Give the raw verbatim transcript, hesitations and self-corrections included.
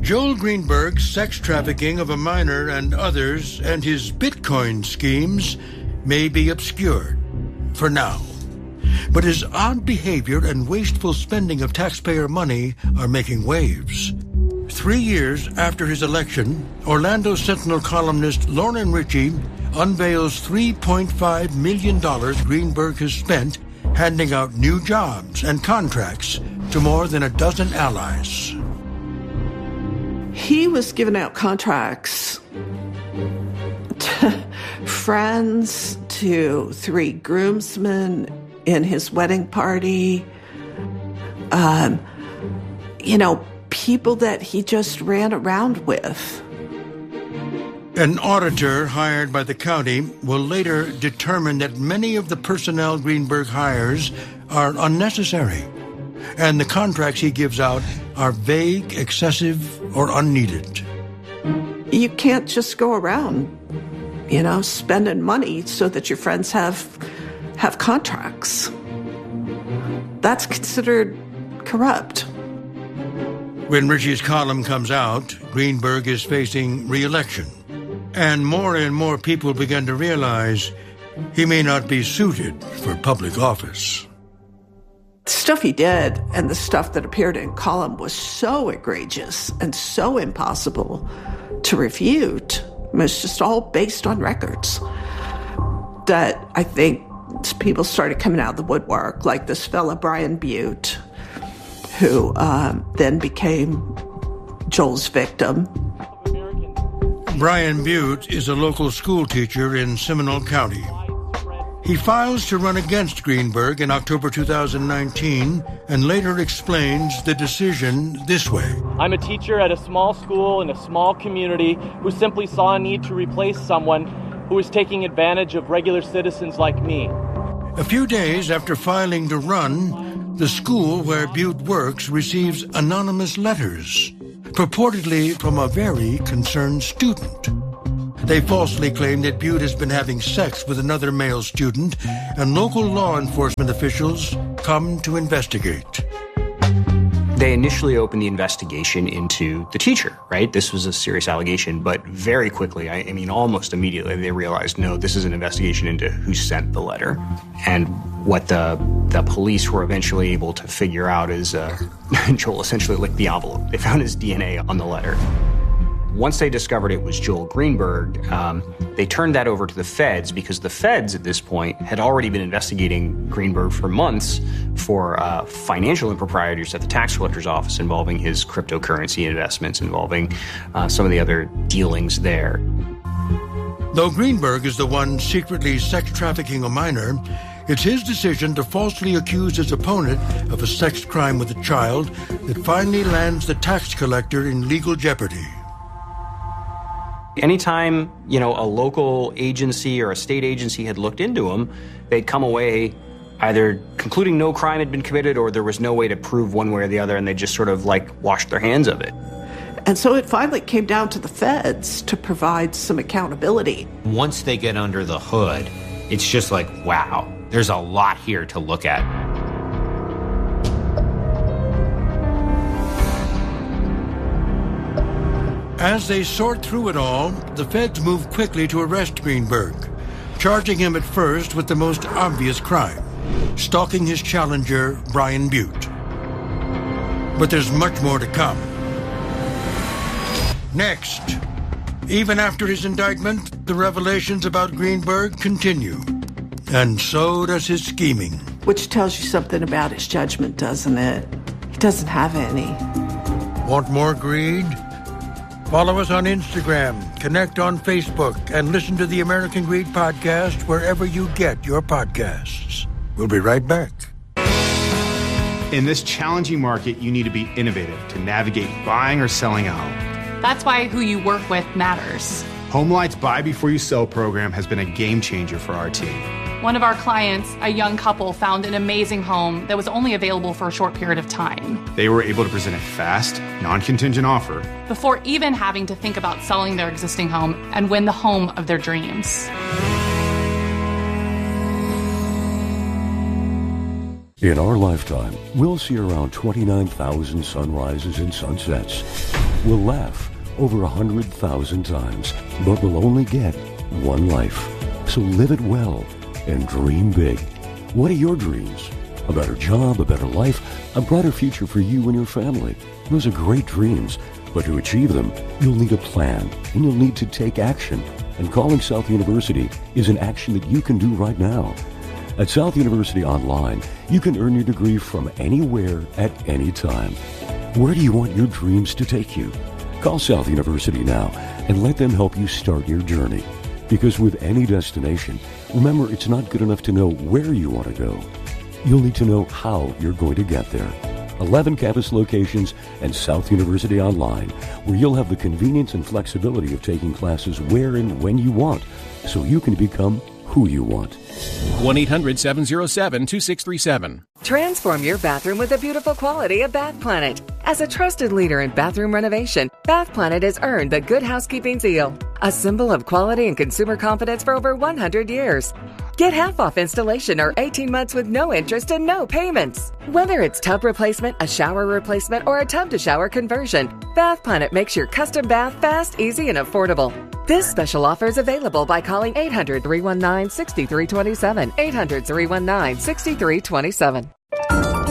Joel Greenberg's sex trafficking of a minor and others and his Bitcoin schemes may be obscured, for now. But his odd behavior and wasteful spending of taxpayer money are making waves. Three years after his election, Orlando Sentinel columnist Lauren Ritchie unveils three point five million dollars Greenberg has spent handing out new jobs and contracts to more than a dozen allies. He was giving out contracts to friends, to three groomsmen in his wedding party, um, you know, people that he just ran around with. An auditor hired by the county will later determine that many of the personnel Greenberg hires are unnecessary, and the contracts he gives out are vague, excessive, or unneeded. You can't just go around, you know, spending money so that your friends have have contracts. That's considered corrupt. When Ritchie's column comes out, Greenberg is facing re-election, and more and more people begin to realize he may not be suited for public office. The stuff he did and the stuff that appeared in column was so egregious and so impossible to refute. It was just all based on records that I think people started coming out of the woodwork, like this fella, Brian Butte, who um, then became Joel's victim. Brian Butte is a local school teacher in Seminole County. He files to run against Greenberg in October two thousand nineteen and later explains the decision this way. I'm a teacher at a small school in a small community who simply saw a need to replace someone who was taking advantage of regular citizens like me. A few days after filing to run, the school where Butte works receives anonymous letters, purportedly from a very concerned student. They falsely claim that Butte has been having sex with another male student, and local law enforcement officials come to investigate. They initially opened the investigation into the teacher, right? This was a serious allegation, but very quickly, I, I mean, almost immediately, they realized, no, this is an investigation into who sent the letter. And what the the police were eventually able to figure out is uh, Joel essentially licked the envelope. They found his D N A on the letter. Once they discovered it was Joel Greenberg, um, they turned that over to the feds because the feds at this point had already been investigating Greenberg for months for uh, financial improprieties at the tax collector's office involving his cryptocurrency investments, involving uh, some of the other dealings there. Though Greenberg is the one secretly sex trafficking a minor, it's his decision to falsely accuse his opponent of a sex crime with a child that finally lands the tax collector in legal jeopardy. Anytime, you know, a local agency or a state agency had looked into him, they'd come away either concluding no crime had been committed or there was no way to prove one way or the other, and they just sort of, like, washed their hands of it. And so it finally came down to the feds to provide some accountability. Once they get under the hood, it's just like, wow, there's a lot here to look at. As they sort through it all, the feds move quickly to arrest Greenberg, charging him at first with the most obvious crime, stalking his challenger, Brian Butte. But there's much more to come. Next, even after his indictment, the revelations about Greenberg continue. And so does his scheming. Which tells you something about his judgment, doesn't it? He doesn't have any. Want more greed? Follow us on Instagram, connect on Facebook, and listen to the American Greed Podcast wherever you get your podcasts. We'll be right back. In this challenging market, you need to be innovative to navigate buying or selling a home. That's why who you work with matters. HomeLight's Buy Before You Sell program has been a game changer for our team. One of our clients, a young couple, found an amazing home that was only available for a short period of time. They were able to present a fast, non-contingent offer before even having to think about selling their existing home and win the home of their dreams. In our lifetime, we'll see around twenty-nine thousand sunrises and sunsets. will laugh over a hundred thousand times, but will only get one life. So live it well and dream big. What are your dreams? A better job, a better life, a brighter future for you and your family. Those are great dreams, but to achieve them, you'll need a plan, and you'll need to take action. And calling South University is an action that you can do right now. At South University Online, you can earn your degree from anywhere at any time. Where do you want your dreams to take you? Call South University now and let them help you start your journey. Because with any destination, remember, it's not good enough to know where you want to go. You'll need to know how you're going to get there. eleven campus locations and South University Online, where you'll have the convenience and flexibility of taking classes where and when you want, so you can become who you want. one eight hundred seven oh seven two six three seven. Transform your bathroom with the beautiful quality of Bath Planet. As a trusted leader in bathroom renovation, Bath Planet has earned the Good Housekeeping seal, a symbol of quality and consumer confidence for over one hundred years. Get half off installation or eighteen months with no interest and no payments. Whether it's tub replacement, a shower replacement, or a tub-to-shower conversion, Bath Planet makes your custom bath fast, easy, and affordable. This special offer is available by calling eight hundred, three one nine, six three two seven, eight hundred, three one nine, six three two seven.